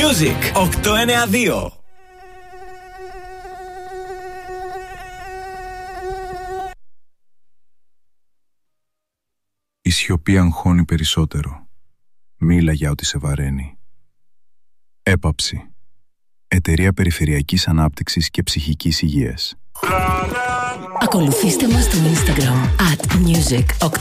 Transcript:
Music 892. Η σιωπή αγχώνει περισσότερο. Μίλα για ό,τι σε βαραίνει. Έπαψη. Εταιρεία Περιφερειακής Ανάπτυξης και Ψυχικής Υγείας. Ακολουθήστε μας στο Instagram @music892.